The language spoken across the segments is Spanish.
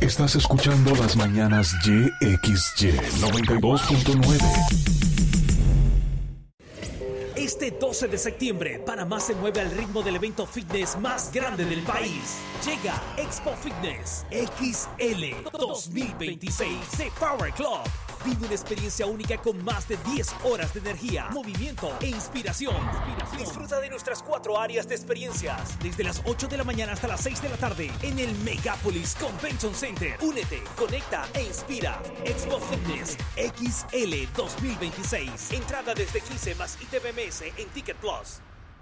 Estás escuchando las mañanas YXY 92.9. Este 12 de septiembre, Panamá se mueve al ritmo del evento fitness más grande del país. Llega Expo Fitness XL 2026 de Power Club. Vive una experiencia única con más de 10 horas de energía, movimiento e inspiración. Disfruta de nuestras 4 áreas de experiencias, desde las 8 de la mañana hasta las 6 de la tarde, en el Megapolis Convention Center. Únete, conecta e inspira. Expo Fitness XL 2026. Entrada desde 15 más ITBMS en Ticket Plus.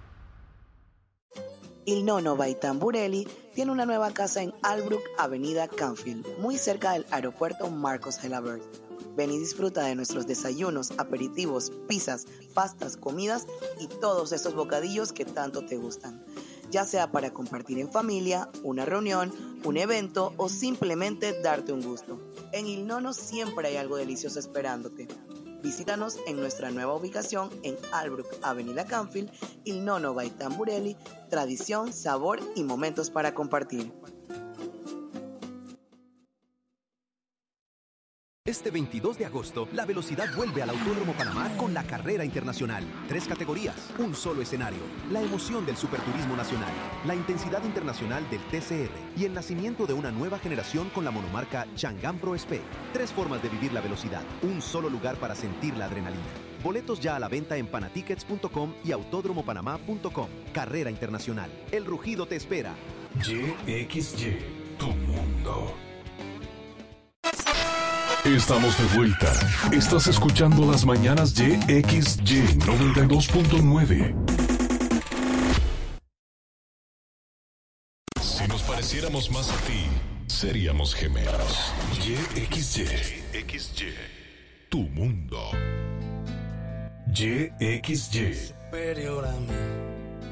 Il Nonno by Tamburelli tiene una nueva casa en Albrook, Avenida Canfield, muy cerca del aeropuerto Marcos Gelabert. Ven y disfruta de nuestros desayunos, aperitivos, pizzas, pastas, comidas y todos esos bocadillos que tanto te gustan. Ya sea para compartir en familia, una reunión, un evento o simplemente darte un gusto. En Il Nonno siempre hay algo delicioso esperándote. Visítanos en nuestra nueva ubicación en Albrook, Avenida Canfield, Il Nonno by Tamburelli, tradición, sabor y momentos para compartir. Este 22 de agosto, la velocidad vuelve al Autódromo Panamá con la carrera internacional. 3 categorías, un solo escenario, la emoción del superturismo nacional, la intensidad internacional del TCR y el nacimiento de una nueva generación con la monomarca Chang'an Pro Spec. 3 formas de vivir la velocidad, un solo lugar para sentir la adrenalina. Boletos ya a la venta en panatickets.com y autódromopanamá.com. Carrera internacional. El rugido te espera. YXY, tu mundo. Estamos de vuelta. Estás escuchando las mañanas YXY 92.9. Si nos pareciéramos más a ti, seríamos gemelos. YXY, tu mundo. YXY. Superior a mí.